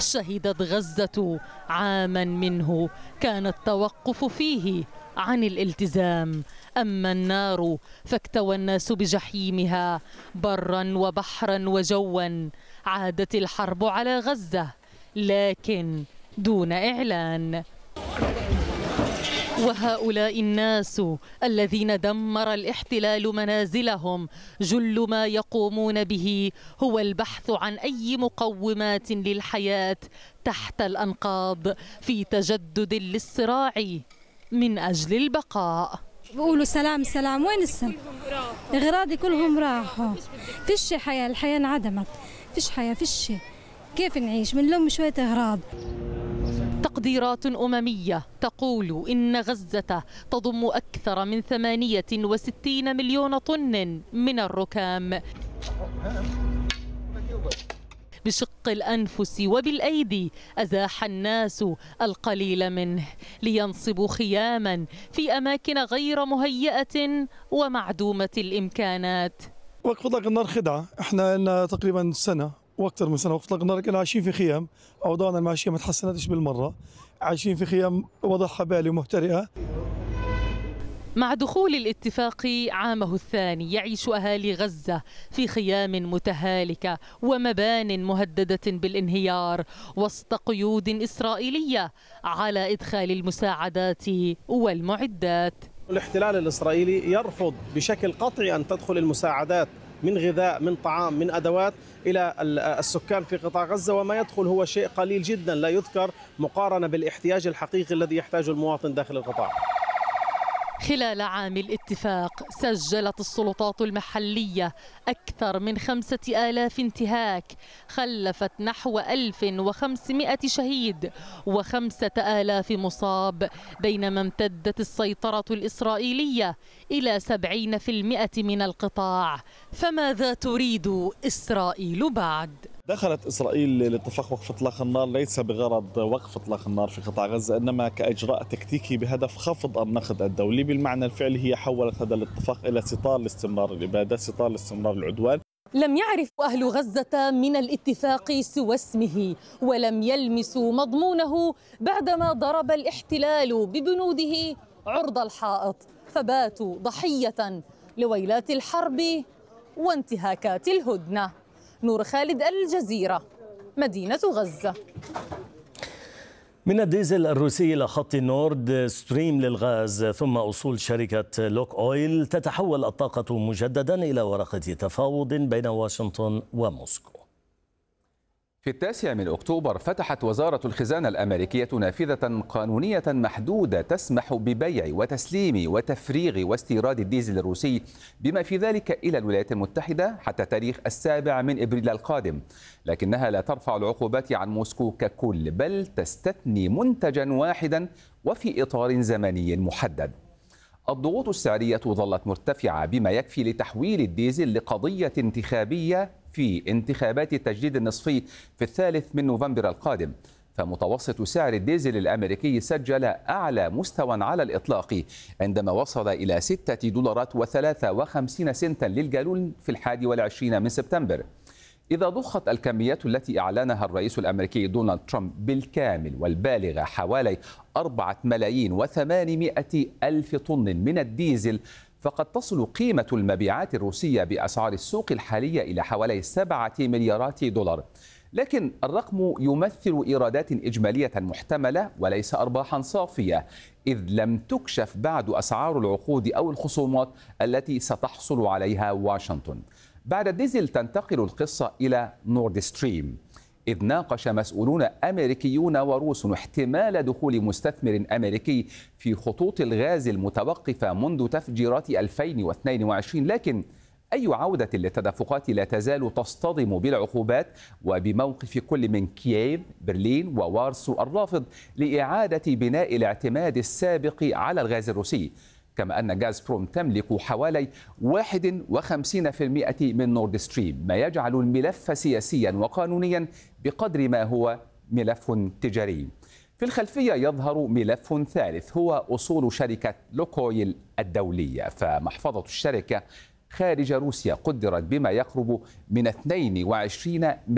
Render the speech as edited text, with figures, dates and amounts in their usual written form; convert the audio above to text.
شهدت غزة عاما منه كان التوقف فيه عن الالتزام. أما النار فاكتوى الناس بجحيمها برا وبحرا وجوا. عادت الحرب على غزة لكن دون إعلان. وهؤلاء الناس الذين دمر الاحتلال منازلهم جل ما يقومون به هو البحث عن أي مقومات للحياة تحت الأنقاض في تجدد للصراع من أجل البقاء. بيقولوا سلام سلام، وين السلام؟ اغراضي كلهم راحوا، فيش حياة، الحياة انعدمت، فيش حياة، فيش. كيف نعيش؟ بنلم شوية اغراض. تقديرات أممية تقول إن غزة تضم أكثر من 68 مليون طن من الركام. بشق الأنفس وبالأيدي أزاح الناس القليل منه لينصبوا خياما في أماكن غير مهيئة ومعدومة الإمكانات. وقف إطلاق النار خدعة، احنا لنا تقريبا سنة واكثر من سنه وقف اطلاق النار كنا عايشين في خيام، اوضاعنا المعيشيه ما تحسنتش بالمره، عايشين في خيام وضعها بالي ومهترئه. مع دخول الاتفاق عامه الثاني يعيش أهالي غزة في خيام متهالكة ومبان مهددة بالانهيار وسط قيود إسرائيلية على إدخال المساعدات والمعدات. الاحتلال الإسرائيلي يرفض بشكل قطعي أن تدخل المساعدات من غذاء، من طعام، من أدوات إلى السكان في قطاع غزة، وما يدخل هو شيء قليل جدا لا يذكر مقارنة بالاحتياج الحقيقي الذي يحتاجه المواطن داخل القطاع. خلال عام الاتفاق سجلت السلطات المحلية أكثر من 5000 انتهاك خلفت نحو 1500 شهيد و5000 مصاب، بينما امتدت السيطرة الإسرائيلية إلى 70% من القطاع. فماذا تريد إسرائيل بعد؟ دخلت إسرائيل لاتفاق وقف إطلاق النار ليس بغرض وقف إطلاق النار في قطاع غزة، إنما كإجراء تكتيكي بهدف خفض النقد الدولي. بالمعنى الفعلي هي حولت هذا الاتفاق إلى ستار لاستمرار الإبادة، ستار لاستمرار العدوان. لم يعرف أهل غزة من الاتفاق سوى اسمه، ولم يلمسوا مضمونه بعدما ضرب الاحتلال ببنوده عرض الحائط، فباتوا ضحية لويلات الحرب وانتهاكات الهدنة. نور خالد، الجزيرة، مدينة غزة. من الديزل الروسي إلى خط نورد ستريم للغاز ثم أصول شركة لوك أويل، تتحول الطاقة مجددا إلى ورقة تفاوض بين واشنطن وموسكو. في 9 أكتوبر فتحت وزارة الخزانة الأمريكية نافذة قانونية محدودة تسمح ببيع وتسليم وتفريغ واستيراد الديزل الروسي بما في ذلك إلى الولايات المتحدة حتى تاريخ 7 أبريل القادم، لكنها لا ترفع العقوبات عن موسكو ككل، بل تستثني منتجا واحدا وفي إطار زمني محدد. الضغوط السعرية ظلت مرتفعة بما يكفي لتحويل الديزل لقضية انتخابية في انتخابات التجديد النصفي في 3 نوفمبر القادم. فمتوسط سعر الديزل الأمريكي سجل أعلى مستوى على الإطلاق عندما وصل إلى $6.53 للجالون في 21 سبتمبر. إذا ضخت الكميات التي أعلنها الرئيس الأمريكي دونالد ترامب بالكامل والبالغة حوالي 4,800,000 طن من الديزل، فقد تصل قيمة المبيعات الروسية بأسعار السوق الحالية إلى حوالي 7 مليارات دولار. لكن الرقم يمثل إيرادات إجمالية محتملة وليس أرباحا صافية، إذ لم تكشف بعد أسعار العقود أو الخصومات التي ستحصل عليها واشنطن. بعد الديزل تنتقل القصة إلى نورد ستريم، إذ ناقش مسؤولون أمريكيون وروس احتمال دخول مستثمر أمريكي في خطوط الغاز المتوقفة منذ تفجيرات 2022، لكن أي عودة للتدفقات لا تزال تصطدم بالعقوبات وبموقف كل من كييف، برلين ووارسو الرافض لإعادة بناء الاعتماد السابق على الغاز الروسي. كما أن غازبروم تملك حوالي 51% من نورد ستريم، ما يجعل الملف سياسيا وقانونيا بقدر ما هو ملف تجاري. في الخلفية يظهر ملف ثالث هو أصول شركة لوكويل الدولية، فمحفظة الشركة خارج روسيا قدرت بما يقرب من 22